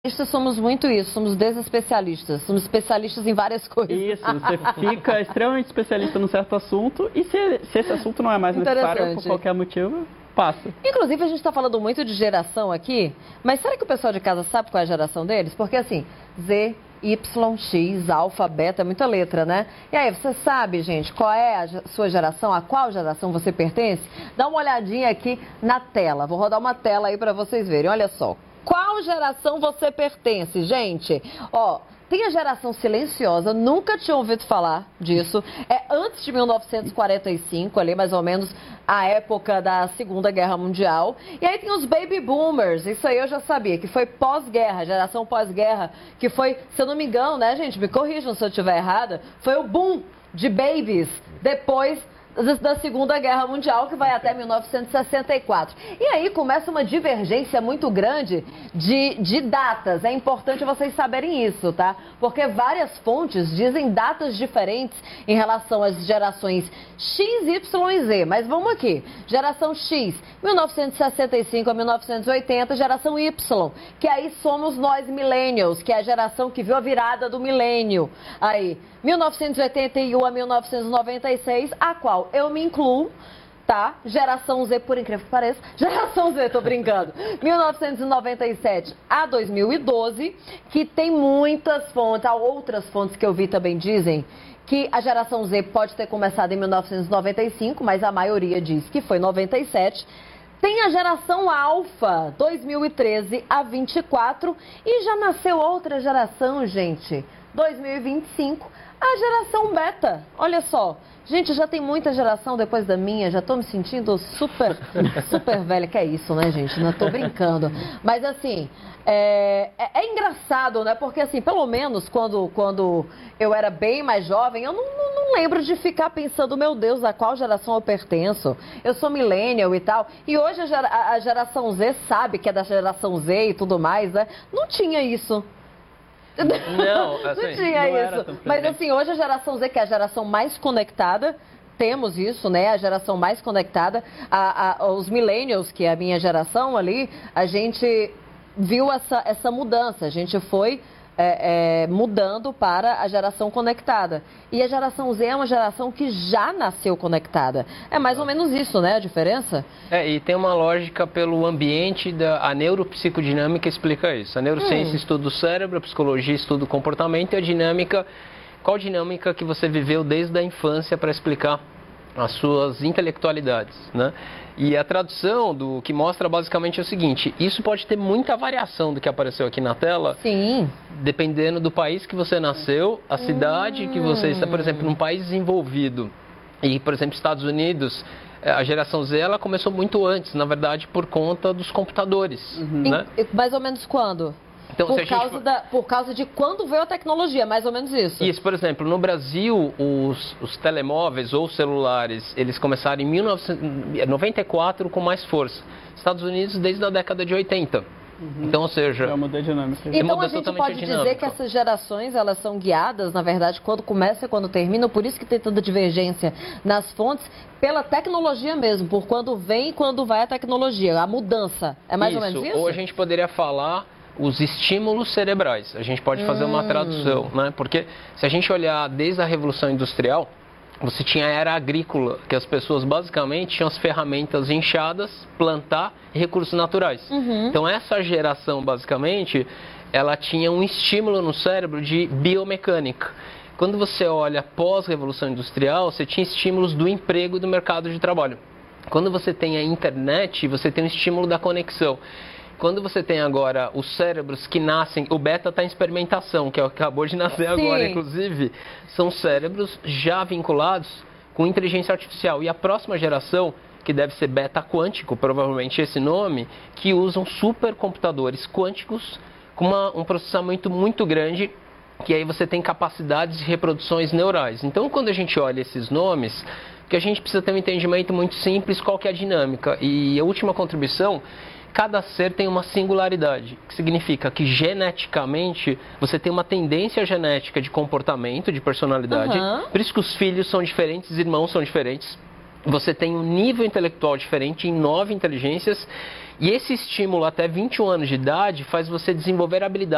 Somos muito isso, somos desespecialistas, somos especialistas em várias coisas. Isso, você fica extremamente especialista num certo assunto e se esse assunto não é mais necessário por qualquer motivo, passa. Inclusive a gente está falando muito de geração aqui, mas será que o pessoal de casa sabe qual é a geração deles? Porque assim, Z, Y, X, alfa, beta, é muita letra, né? E aí, você sabe, gente, qual é a sua geração, a qual geração você pertence? Dá uma olhadinha aqui na tela, vou rodar uma tela aí para vocês verem, olha só. Qual geração você pertence, gente? Ó, tem a geração silenciosa, nunca tinha ouvido falar disso. É antes de 1945, ali mais ou menos a época da Segunda Guerra Mundial. E aí tem os baby boomers, isso aí eu já sabia, que foi pós-guerra, geração pós-guerra, que foi, se eu não me engano, né, gente, me corrijam se eu estiver errada, foi o boom de babies depois da Segunda Guerra Mundial, que vai até 1964. E aí começa uma divergência muito grande de datas. É importante vocês saberem isso, tá? Porque várias fontes dizem datas diferentes em relação às gerações X, Y e Z. Mas vamos aqui. Geração X, 1965 a 1980. Geração Y, que aí somos nós millennials, que é a geração que viu a virada do milênio. Aí, 1981 a 1996, a qual eu me incluo, tá? Geração Z, por incrível que pareça. Geração Z, tô brincando. 1997 a 2012, que tem muitas fontes, outras fontes que eu vi também dizem que a geração Z pode ter começado em 1995, mas a maioria diz que foi 97. Tem a geração Alfa, 2013 a 24, e já nasceu outra geração, gente, 2025, a geração Beta. Olha só, gente, já tem muita geração depois da minha, já tô me sentindo super velha, que é isso, né, gente? Não tô brincando. Mas assim, é engraçado, né? Porque assim, pelo menos quando eu era bem mais jovem, eu não lembro de ficar pensando, meu Deus, a qual geração eu pertenço? Eu sou millennial e tal. E hoje a geração Z sabe que é da geração Z e tudo mais, né? Não tinha isso. Não, assim, não tinha não isso. Mas assim, hoje a geração Z, que é a geração mais conectada, temos isso, né? A geração mais conectada, os millennials, que é a minha geração ali, a gente viu essa mudança, a gente foi mudando para a geração conectada. E a geração Z é uma geração que já nasceu conectada. É mais ou menos isso, né, a diferença? E tem uma lógica pelo ambiente, a neuropsicodinâmica explica isso. A neurociência estuda o cérebro, a psicologia estuda o comportamento e a dinâmica, qual dinâmica que você viveu desde a infância para explicar as suas intelectualidades, né? E a tradução do que mostra basicamente é o seguinte: isso pode ter muita variação do que apareceu aqui na tela. Sim. Dependendo do país que você nasceu, a cidade que você está, por exemplo, num país desenvolvido. E, por exemplo, Estados Unidos, a geração Z, ela começou muito antes, na verdade, por conta dos computadores, né? Mais ou menos quando? Então, por causa de quando veio a tecnologia, mais ou menos isso. Isso, por exemplo, no Brasil, os telemóveis ou celulares, eles começaram em 1994 com mais força. Estados Unidos desde a década de 80. Então, ou seja... mudou a dinâmica. Então a gente pode dizer que essas gerações, elas são guiadas, na verdade, quando começa e quando termina, por isso que tem tanta divergência nas fontes, pela tecnologia mesmo, por quando vem e quando vai a tecnologia, a mudança. É mais ou menos isso? Ou a gente poderia falar os estímulos cerebrais. A gente pode fazer uma tradução, né? Porque se a gente olhar desde a Revolução Industrial, você tinha a era agrícola, que as pessoas basicamente tinham as ferramentas inchadas, plantar e recursos naturais. Então essa geração, basicamente, ela tinha um estímulo no cérebro de biomecânica. Quando você olha pós-Revolução Industrial, você tinha estímulos do emprego e do mercado de trabalho. Quando você tem a internet, você tem um estímulo da conexão. Quando você tem agora os cérebros que nascem, o beta está em experimentação, que acabou de nascer agora, inclusive, são cérebros já vinculados com inteligência artificial. E a próxima geração, que deve ser beta quântico, provavelmente esse nome, que usam supercomputadores quânticos com um processamento muito grande, que aí você tem capacidades de reproduções neurais. Então, quando a gente olha esses nomes, que a gente precisa ter um entendimento muito simples, qual que é a dinâmica. E a última contribuição: cada ser tem uma singularidade, que significa que geneticamente você tem uma tendência genética de comportamento, de personalidade. Por isso que os filhos são diferentes, os irmãos são diferentes. Você tem um nível intelectual diferente em 9 inteligências. E esse estímulo até 21 anos de idade faz você desenvolver habilidades